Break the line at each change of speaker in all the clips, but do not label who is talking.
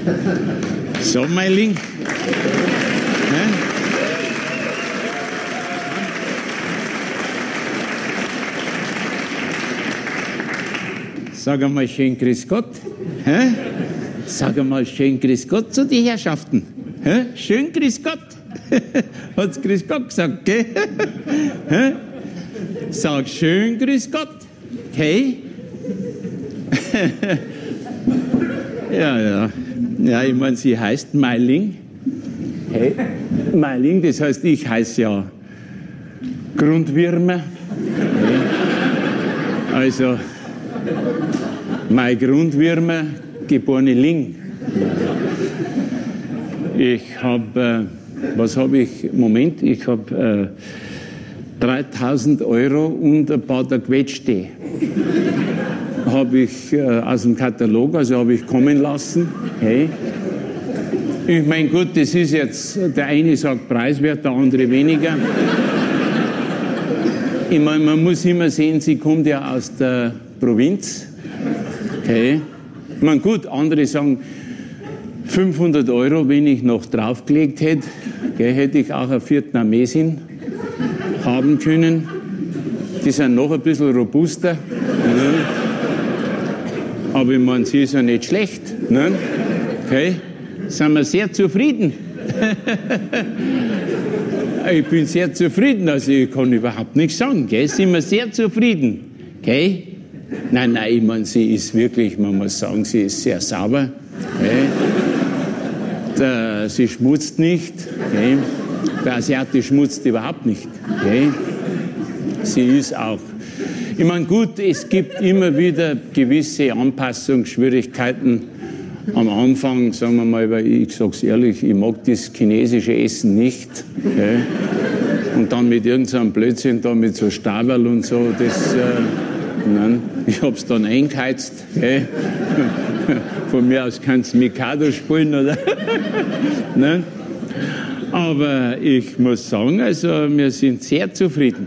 So, Meiling. Ne? Sag einmal schön Grüß Gott. Hä? Sag einmal schön Grüß Gott zu die Herrschaften. Hä? Schön Grüß Gott. Hat's Grüß Gott gesagt, gell? Hä? Sag schön Grüß Gott. Okay? Ja, ich meine, sie heißt Meiling. Hey, Meiling, das heißt, ich heiße ja Grundwürmer. Hey. Also, mein Grundwürmer, geborene Ling. Ich habe, was habe ich? Moment, ich habe 3.000 € und ein paar der Quetschte. Habe ich aus dem Katalog, also habe ich kommen lassen. Hey. Ich meine, gut, das ist jetzt, der eine sagt preiswert, der andere weniger. Ich meine, man muss immer sehen, sie kommt ja aus der Provinz. Okay. Ich meine, gut, andere sagen 500 €, wenn ich noch draufgelegt hätte, okay, hätte ich auch eine Vietnamesin haben können. Die sind noch ein bisschen robuster. Ne? Aber ich meine, sie ist ja nicht schlecht. Ne? Okay. Sind wir sehr zufrieden. Ich bin sehr zufrieden, also ich kann überhaupt nichts sagen. Gell? Sind wir sehr zufrieden. Okay? Nein, ich meine, sie ist wirklich, man muss sagen, sie ist sehr sauber. Okay? Sie schmutzt nicht. Okay? Der Asiate schmutzt überhaupt nicht. Okay? Sie ist auch. Ich meine, gut, es gibt immer wieder gewisse Anpassungsschwierigkeiten. Am Anfang, sagen wir mal, weil ich sag's ehrlich, ich mag das chinesische Essen nicht. Okay? Und dann mit irgendeinem Blödsinn, da mit so Staberl und so, das, nein, ich hab's dann eingeheizt. Okay? Von mir aus kannst du Mikado spielen, oder? Nein? Aber ich muss sagen, also wir sind sehr zufrieden.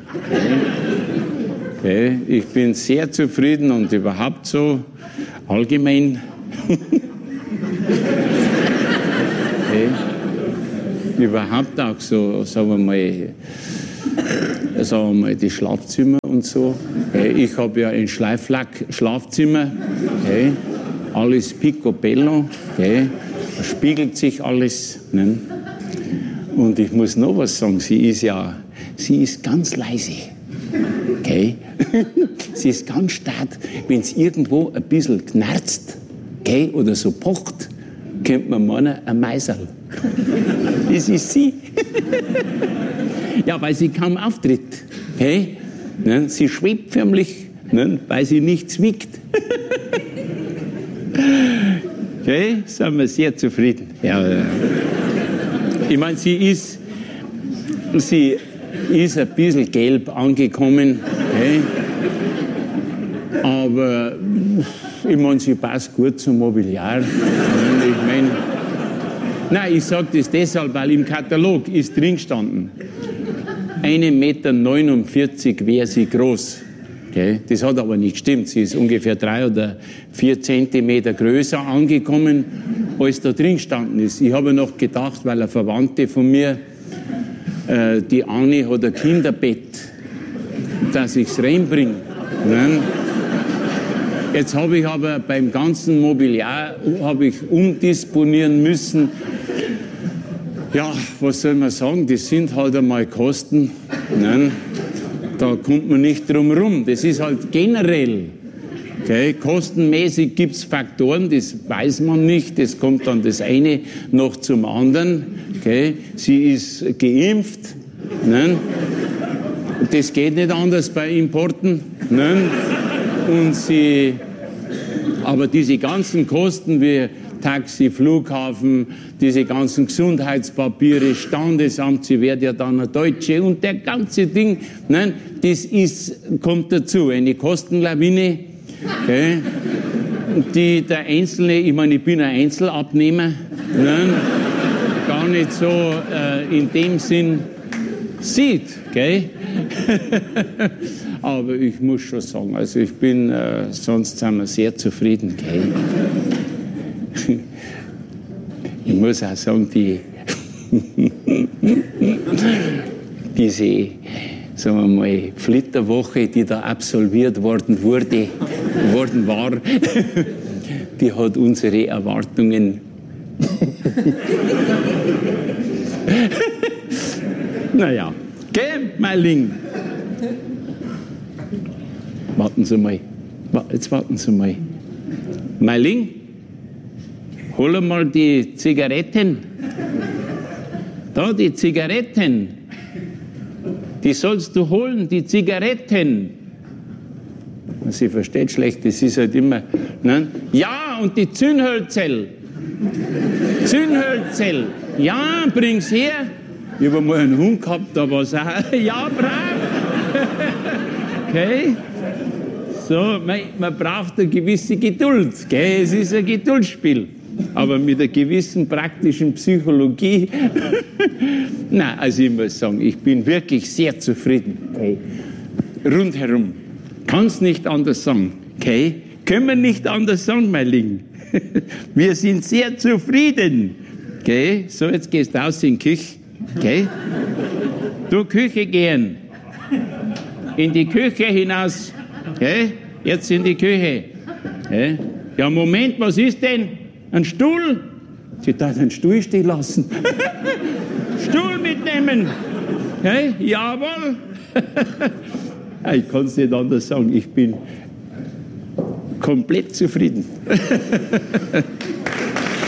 Okay? Ich bin sehr zufrieden und überhaupt so allgemein. Okay. Überhaupt auch so, sagen wir mal, die Schlafzimmer und so. Okay. Ich habe ja ein Schleiflack-Schlafzimmer. Okay. Alles picobello. Okay. Da spiegelt sich alles. Ne? Und ich muss noch was sagen, sie ist ganz leise. Okay. Sie ist ganz stark, wenn es irgendwo ein bisschen knarzt, okay, oder so pocht, kennt man meinen, ein Meiserl. Das ist sie. Ja, weil sie kaum auftritt. Okay? Ne? Sie schwebt förmlich, ne? Weil sie nicht zwickt. Okay? Sind wir sehr zufrieden. Ja. Ich meine, sie ist ein bisschen gelb angekommen. Okay? Aber ich meine, sie passt gut zum Mobiliar. Ich sage das deshalb, weil im Katalog ist drin gestanden, 1,49 Meter wäre sie groß. Okay? Das hat aber nicht gestimmt. Sie ist ungefähr 3 oder 4 Zentimeter größer angekommen, als da drin gestanden ist. Ich habe noch gedacht, weil eine Verwandte von mir, die Anni, hat ein Kinderbett, dass ich es reinbringe. Jetzt habe ich aber beim ganzen Mobiliar umdisponieren müssen. Ja, was soll man sagen, das sind halt einmal Kosten. Nein, da kommt man nicht drum rum. Das ist halt generell. Okay, kostenmäßig gibt es Faktoren, das weiß man nicht. Das kommt dann das eine noch zum anderen. Okay, sie ist geimpft. Nein, das geht nicht anders bei Importen. Nein. Und aber diese ganzen Kosten wie Taxi, Flughafen, diese ganzen Gesundheitspapiere, Standesamt, sie wird ja dann eine Deutsche und der ganze Ding, nein, das kommt dazu, eine Kostenlawine, okay, die der Einzelne, ich meine, ich bin ein Einzelabnehmer, nein, gar nicht so in dem Sinn sieht, okay. Aber ich muss schon sagen, also ich bin, sonst sind wir sehr zufrieden. Okay? Ich muss auch sagen, diese, sagen wir mal, Flitterwoche, die da absolviert worden war, die hat unsere Erwartungen naja, gell, Meiling? Warten Sie mal. Jetzt warten Sie mal. Meiling, hol mal die Zigaretten. Da, die Zigaretten. Die sollst du holen, die Zigaretten. Sie versteht schlecht, das ist halt immer. Ne? Ja, und die Zündhölzel. Zündhölzel. Ja, bring's her. Ich habe mal einen Hund gehabt, da war es auch. Ja, brav. Okay. So, man braucht eine gewisse Geduld. Okay? Es ist ein Geduldsspiel. Aber mit einer gewissen praktischen Psychologie. Nein, also ich muss sagen, ich bin wirklich sehr zufrieden. Okay? Rundherum. Kann's nicht anders sagen. Okay? Können wir nicht anders sagen, mein Lieben. Wir sind sehr zufrieden. Okay? So, jetzt gehst du aus in die Küche. Okay? Du, Küche gehen. In die Küche hinaus. Okay? Jetzt in die Küche. Okay? Ja, Moment, was ist denn? Ein Stuhl? Sie darf einen Stuhl stehen lassen. Stuhl mitnehmen. Okay? Jawohl. Ich kann es nicht anders sagen. Ich bin komplett zufrieden.